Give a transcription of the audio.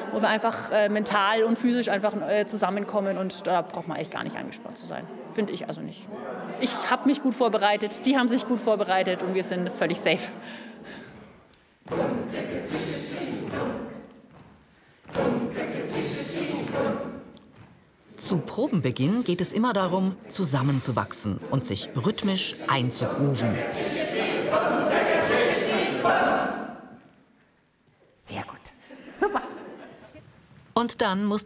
wo wir einfach mental und physisch einfach zusammenkommen und da braucht man echt gar nicht angespannt zu sein. Finde ich also nicht. Ich habe mich gut vorbereitet, die haben sich gut vorbereitet und wir sind völlig safe. Zu Probenbeginn geht es immer darum, zusammenzuwachsen und sich rhythmisch einzugrooven. Sehr gut. Super. Und dann muss